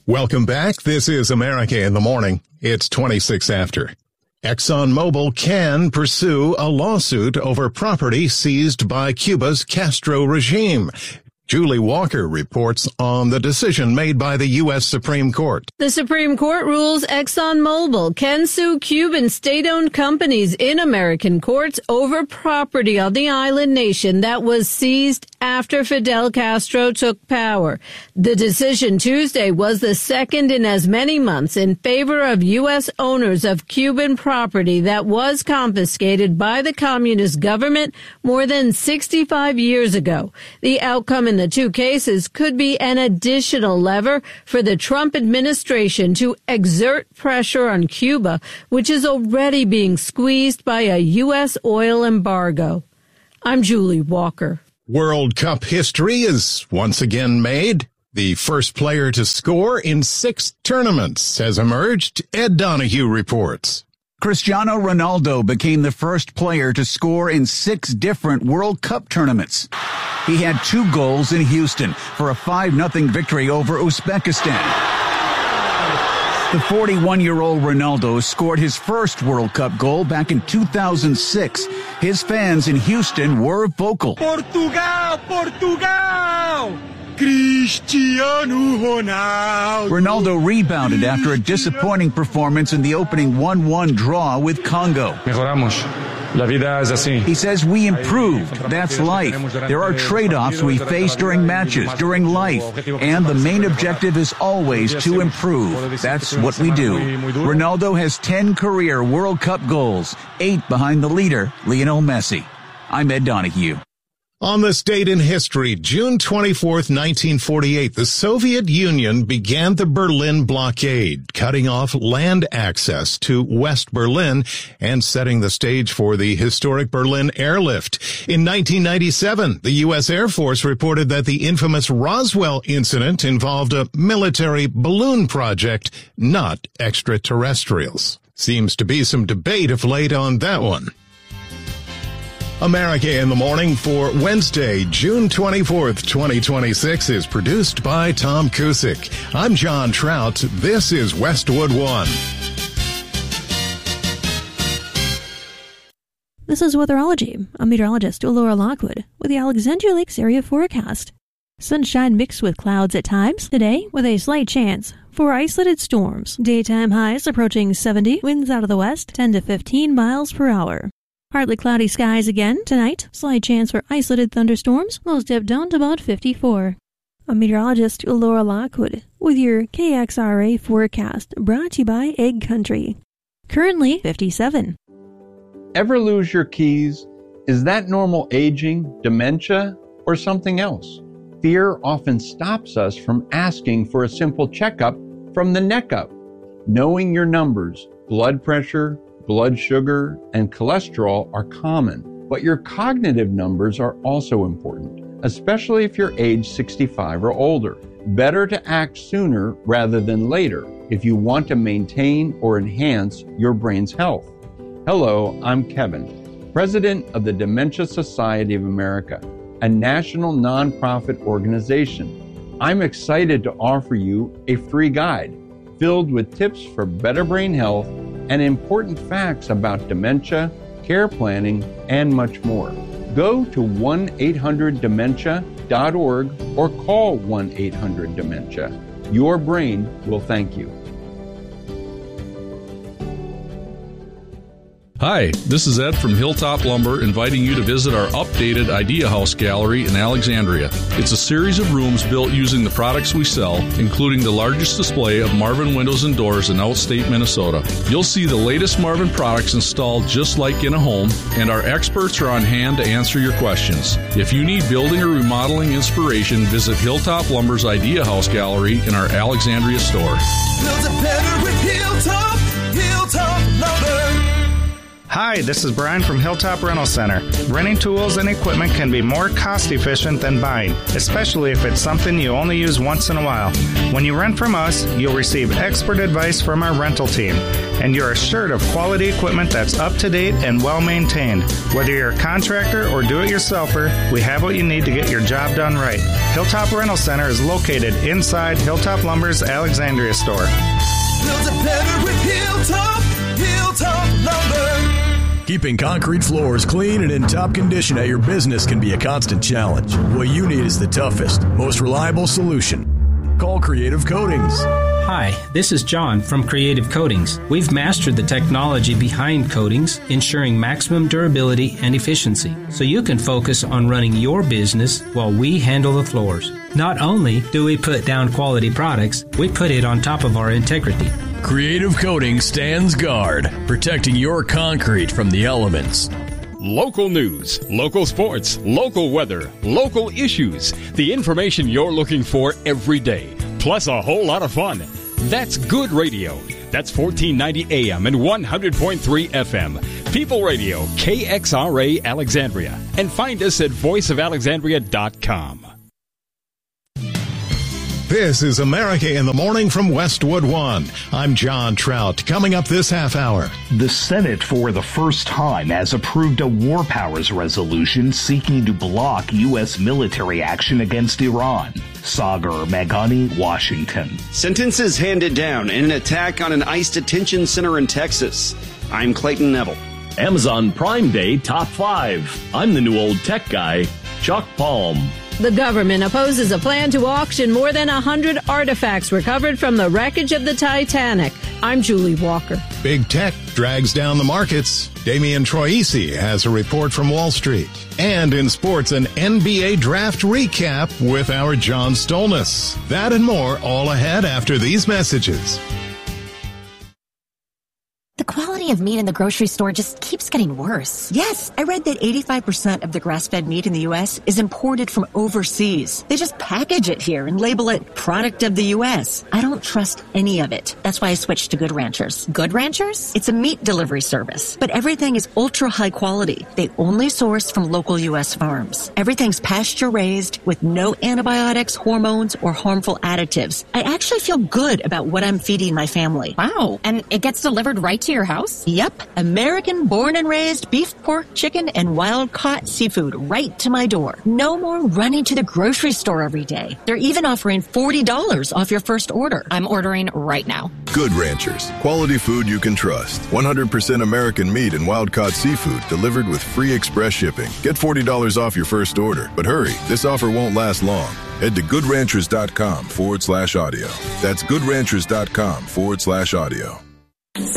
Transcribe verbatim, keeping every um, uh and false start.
Welcome back. This is America in the Morning. It's twenty-six after. ExxonMobil can pursue a lawsuit over property seized by Cuba's Castro regime. Julie Walker reports on the decision made by the U S Supreme Court. The Supreme Court rules ExxonMobil can sue Cuban state-owned companies in American courts over property on the island nation that was seized after Fidel Castro took power. The decision Tuesday was the second in as many months in favor of U S owners of Cuban property that was confiscated by the communist government more than sixty-five years ago. The outcome in the two cases could be an additional lever for the Trump administration to exert pressure on Cuba, which is already being squeezed by a U S oil embargo. I'm Julie Walker. World Cup history is once again made. The first player to score in six tournaments has emerged. Ed Donahue reports. Cristiano Ronaldo became the first player to score in six different World Cup tournaments. He had two goals in Houston for a five nothing victory over Uzbekistan. The forty-one-year-old Ronaldo scored his first World Cup goal back in two thousand six. His fans in Houston were vocal. Portugal! Portugal! Cristiano Ronaldo. Ronaldo rebounded after a disappointing performance in the opening one one draw with Congo. Mejoramos. La vida es así. He says we improved. That's life. There are trade-offs we face during matches, during life, and the main objective is always to improve. That's what we do. Ronaldo has ten career World Cup goals, eight behind the leader, Lionel Messi. I'm Ed Donahue. On this date in history, June twenty-fourth, nineteen forty-eight, the Soviet Union began the Berlin blockade, cutting off land access to West Berlin and setting the stage for the historic Berlin airlift. In nineteen ninety-seven, the U S Air Force reported that the infamous Roswell incident involved a military balloon project, not extraterrestrials. Seems to be some debate of late on that one. America in the Morning for Wednesday, June twenty-fourth, twenty twenty-six is produced by Tom Cusick. I'm John Trout. This is Westwood One. This is Weatherology. I'm meteorologist Laura Lockwood with the Alexandria Lakes area forecast. Sunshine mixed with clouds at times today with a slight chance for isolated storms. Daytime highs approaching seventy, winds out of the west ten to fifteen miles per hour. Partly cloudy skies again tonight. Slight chance for isolated thunderstorms. Lows dip down to about fifty-four. I'm meteorologist Laura Lockwood with your K X R A forecast brought to you by Egg Country. Currently fifty-seven. Ever lose your keys? Is that normal aging, dementia, or something else? Fear often stops us from asking for a simple checkup from the neck up. Knowing your numbers, blood pressure, blood sugar, and cholesterol are common, but your cognitive numbers are also important, especially if you're age sixty-five or older. Better to act sooner rather than later if you want to maintain or enhance your brain's health. Hello, I'm Kevin, president of the Dementia Society of America, a national nonprofit organization. I'm excited to offer you a free guide filled with tips for better brain health and important facts about dementia, care planning, and much more. Go to one eight hundred dementia dot org or call one eight hundred dementia. Your brain will thank you. Hi, this is Ed from Hilltop Lumber inviting you to visit our updated Idea House Gallery in Alexandria. It's a series of rooms built using the products we sell, including the largest display of Marvin windows and doors in outstate Minnesota. You'll see the latest Marvin products installed just like in a home, and our experts are on hand to answer your questions. If you need building or remodeling inspiration, visit Hilltop Lumber's Idea House Gallery in our Alexandria store. Build it better with Hilltop, Hilltop Lumber. Hi, this is Brian from Hilltop Rental Center. Renting tools and equipment can be more cost efficient than buying, especially if it's something you only use once in a while. When you rent from us, you'll receive expert advice from our rental team, and you're assured of quality equipment that's up to date and well maintained. Whether you're a contractor or do-it-yourselfer, we have what you need to get your job done right. Hilltop Rental Center is located inside Hilltop Lumber's Alexandria store. Build it better with Hilltop, Hilltop Lumber. Keeping concrete floors clean and in top condition at your business can be a constant challenge. What you need is the toughest, most reliable solution. Call Creative Coatings. Hi, this is John from Creative Coatings. We've mastered the technology behind coatings, ensuring maximum durability and efficiency, so you can focus on running your business while we handle the floors. Not only do we put down quality products, we put it on top of our integrity. Creative Coatings stands guard, protecting your concrete from the elements. Local news, local sports, local weather, local issues. The information you're looking for every day, plus a whole lot of fun. That's Good Radio. That's fourteen ninety A M and one hundred point three F M. People Radio, K X R A Alexandria. And find us at voice of alexandria dot com. This is America in the Morning from Westwood One. I'm John Trout. Coming up this half hour. The Senate, for the first time, has approved a war powers resolution seeking to block U S military action against Iran. Sagar Meghani, Washington. Sentences handed down in an attack on an ICE detention center in Texas. I'm Clayton Neville. Amazon Prime Day Top five. I'm the new old tech guy, Chuck Palm. The government opposes a plan to auction more than one hundred artifacts recovered from the wreckage of the Titanic. I'm Julie Walker. Big tech drags down the markets. Damian Troisi has a report from Wall Street. And in sports, an N B A draft recap with our John Stolness. That and more all ahead after these messages. The quality of meat in the grocery store just keeps getting worse. Yes, I read that eighty-five percent of the grass-fed meat in the U S is imported from overseas. They just package it here and label it product of the U S. I don't trust any of it. That's why I switched to Good Ranchers. Good Ranchers? It's a meat delivery service, but everything is ultra high quality. They only source from local U S farms. Everything's pasture-raised with no antibiotics, hormones, or harmful additives. I actually feel good about what I'm feeding my family. Wow, and it gets delivered right to your house? Yep. American born and raised beef, pork, chicken, and wild-caught seafood right to my door. No more running to the grocery store every day. They're even offering forty dollars off your first order. I'm ordering right now. Good Ranchers. Quality food you can trust. one hundred percent American meat and wild-caught seafood delivered with free express shipping. Get forty dollars off your first order. But hurry, this offer won't last long. Head to goodranchers.com forward slash audio. That's goodranchers.com forward slash audio.